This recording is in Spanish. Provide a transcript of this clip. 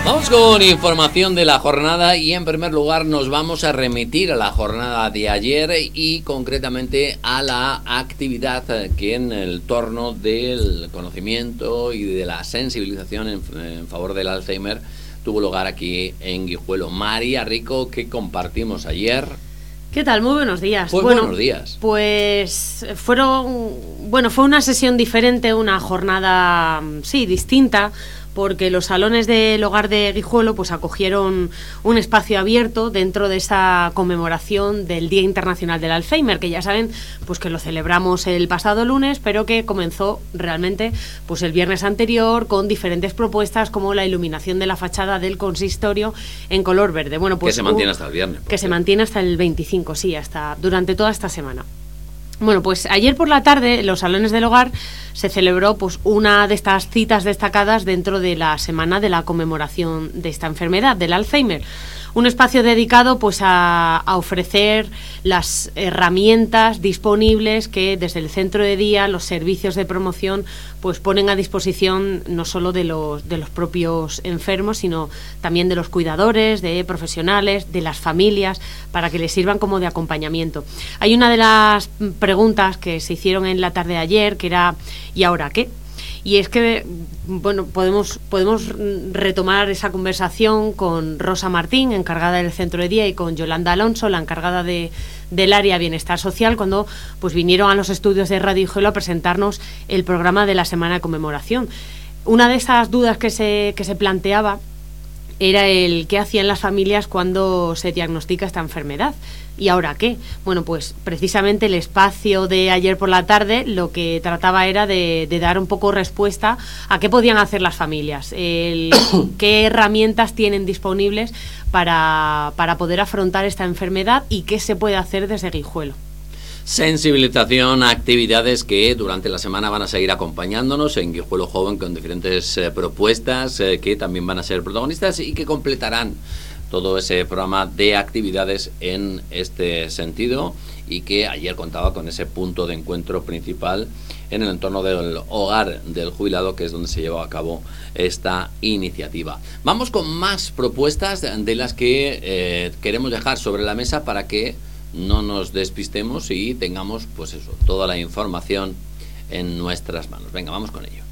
Vamos con información de la jornada y en primer lugar nos vamos a remitir a la jornada de ayer y concretamente a la actividad que en el torno del conocimiento y de la sensibilización en favor del Alzheimer tuvo lugar aquí en Guijuelo. María Rico, ¿qué compartimos ayer? ¿Qué tal? Muy buenos días. Pues buenos días. Pues fue una sesión diferente, una jornada, sí, distinta, porque los salones del hogar de Guijuelo pues acogieron un espacio abierto dentro de esa conmemoración del Día Internacional del Alzheimer, que ya saben pues que lo celebramos el pasado lunes, pero que comenzó realmente pues el viernes anterior con diferentes propuestas como la iluminación de la fachada del consistorio en color verde. Bueno, pues que se mantiene hasta el viernes. Que se mantiene hasta el 25, sí, hasta durante toda esta semana. Bueno, pues ayer por la tarde en los salones del hogar se celebró pues una de estas citas destacadas dentro de la semana de la conmemoración de esta enfermedad, del Alzheimer. Un espacio dedicado pues a ofrecer las herramientas disponibles que desde el centro de día, los servicios de promoción pues ponen a disposición no solo de los propios enfermos, sino también de los cuidadores, de profesionales, de las familias, para que les sirvan como de acompañamiento. Hay una de las preguntas que se hicieron en la tarde de ayer que era ¿y ahora qué? Y es que, bueno, podemos retomar esa conversación con Rosa Martín, encargada del centro de día, y con Yolanda Alonso, la encargada del área Bienestar Social, cuando pues vinieron a los estudios de Radio Guijuelo a presentarnos el programa de la semana de conmemoración. Una de esas dudas que se planteaba era el qué hacían las familias cuando se diagnostica esta enfermedad. ¿Y ahora qué? Bueno, pues precisamente el espacio de ayer por la tarde lo que trataba era de dar un poco respuesta a qué podían hacer las familias, qué herramientas tienen disponibles para poder afrontar esta enfermedad y qué se puede hacer desde Guijuelo. Sensibilización, actividades que durante la semana van a seguir acompañándonos en Guijuelo Joven con diferentes propuestas que también van a ser protagonistas y que completarán todo ese programa de actividades en este sentido y que ayer contaba con ese punto de encuentro principal en el entorno del hogar del jubilado, que es donde se lleva a cabo esta iniciativa. Vamos con más propuestas de las que queremos dejar sobre la mesa para que no nos despistemos y tengamos pues eso, toda la información en nuestras manos. Venga, vamos con ello.